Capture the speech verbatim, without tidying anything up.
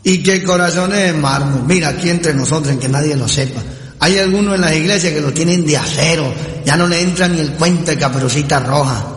Y que corazones de mármol. Mira, aquí entre nosotros, en que nadie lo sepa, hay algunos en las iglesias que lo tienen de acero, ya no le entra ni el cuento de Caperucita Roja.